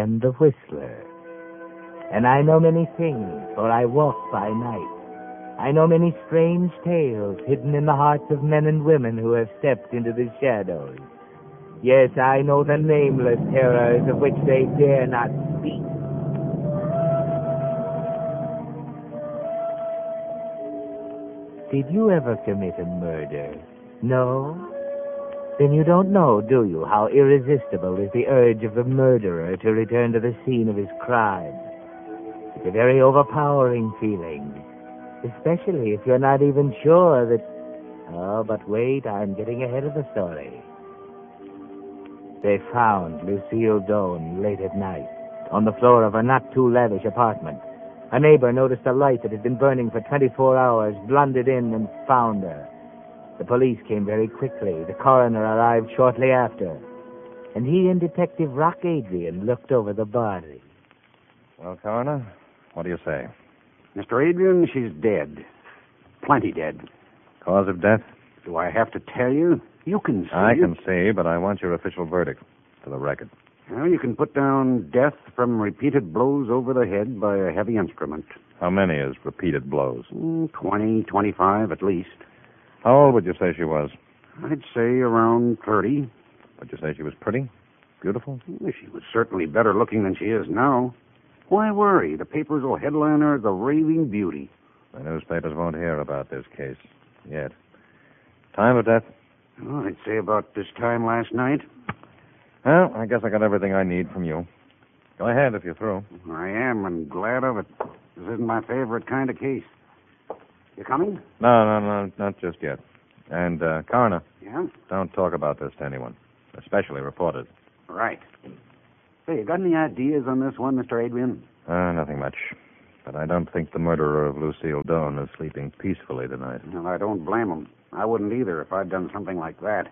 am the Whistler. And I know many things, for I walk by night. I know many strange tales hidden in the hearts of men and women who have stepped into the shadows. Yes, I know the nameless terrors of which they dare not speak. Did you ever commit a murder? No? Then you don't know, do you, how irresistible is the urge of the murderer to return to the scene of his crime. It's a very overpowering feeling, especially if you're not even sure that... Oh, but wait, I'm getting ahead of the story. They found Lucille Doane late at night on the floor of a not-too-lavish apartment. A neighbor noticed a light that had been burning for 24 hours, blundered in, and found her. The police came very quickly. The coroner arrived shortly after. And he and Detective Rock Adrian looked over the body. Well, coroner, what do you say? Mr. Adrian, she's dead. Plenty dead. Cause of death? Do I have to tell you? You can see. I can see, but I want your official verdict for the record. Well, you can put down death from repeated blows over the head by a heavy instrument. How many is repeated blows? 20, 25 at least. How old would you say she was? I'd say around 30. Would you say she was pretty? Beautiful? She was certainly better looking than she is now. Why worry? The papers will headline her the raving beauty. The newspapers won't hear about this case yet. Time of death? Well, I'd say about this time last night. Well, I guess I got everything I need from you. Go ahead if you're through. I am, and glad of it. This isn't my favorite kind of case. You coming? No, not just yet. And, coroner. Yeah? Don't talk about this to anyone, especially reporters. Right. Hey, you got any ideas on this one, Mr. Adrian? Nothing much. But I don't think the murderer of Lucille Doane is sleeping peacefully tonight. Well, I don't blame him. I wouldn't either if I'd done something like that.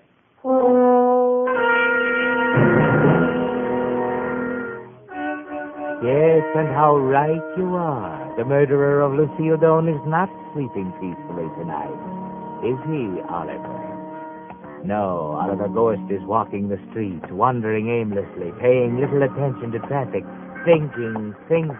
Yes, and how right you are. The murderer of Lucille Doane is not sleeping peacefully tonight. Is he, Oliver? No, Oliver Ghost is walking the streets, wandering aimlessly, paying little attention to traffic, thinking.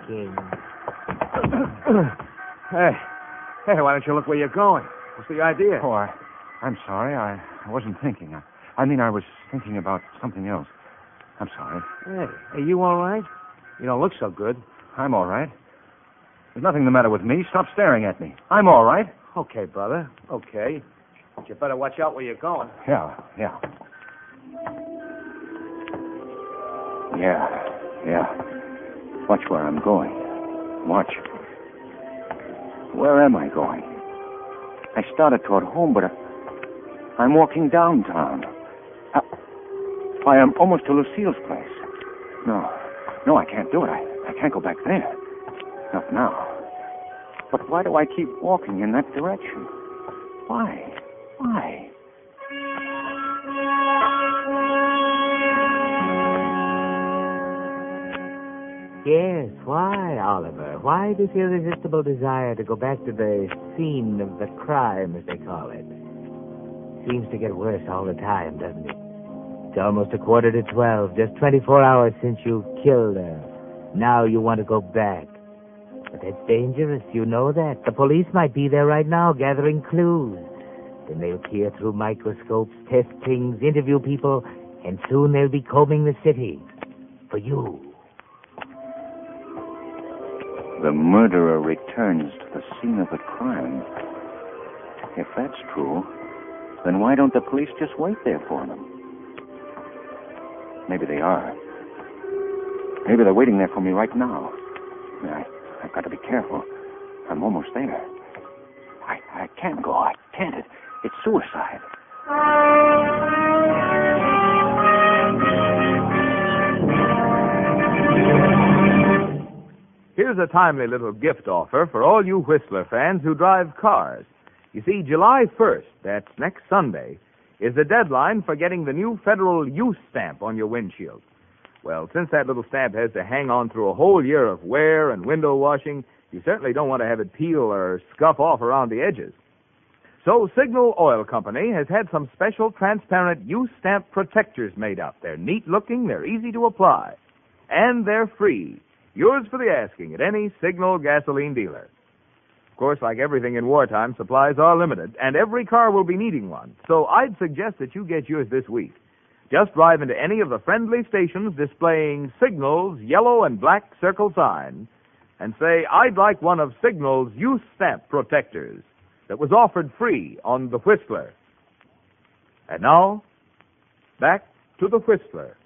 Hey, why don't you look where you're going? What's the idea? Oh, I'm sorry. I wasn't thinking. I was thinking about something else. I'm sorry. Hey, you all right? You don't look so good. I'm all right. There's nothing the matter with me. Stop staring at me. I'm all right. Okay, brother. Okay. But you better watch out where you're going. Yeah. Watch where I'm going. Watch. Where am I going? I started toward home, but I'm walking downtown. I am almost to Lucille's place. No, I can't do it. I can't go back there. Not now. But why do I keep walking in that direction? Why? Yes, why, Oliver? Why this irresistible desire to go back to the scene of the crime, as they call it? Seems to get worse all the time, doesn't it? It's almost 11:45, just 24 hours since you killed her. Now you want to go back. But that's dangerous, you know that. The police might be there right now, gathering clues. Then they'll peer through microscopes, test things, interview people, and soon they'll be combing the city. For you. The murderer returns to the scene of the crime. If that's true, then why don't the police just wait there for him? Maybe they are. Maybe they're waiting there for me right now. I've got to be careful. I'm almost there. I can't go. I can't. It's suicide. Here's a timely little gift offer for all you Whistler fans who drive cars. You see, July 1st, that's next Sunday, is the deadline for getting the new federal use stamp on your windshield. Well, since that little stamp has to hang on through a whole year of wear and window washing, you certainly don't want to have it peel or scuff off around the edges. So Signal Oil Company has had some special transparent use stamp protectors made up. They're neat looking, they're easy to apply. and they're free. Yours for the asking at any Signal gasoline dealer. Of course, like everything in wartime, supplies are limited, and every car will be needing one. So I'd suggest that you get yours this week. Just drive into any of the friendly stations displaying Signal's yellow and black circle sign and say, I'd like one of Signal's use stamp protectors that was offered free on the Whistler. And now, back to the Whistler.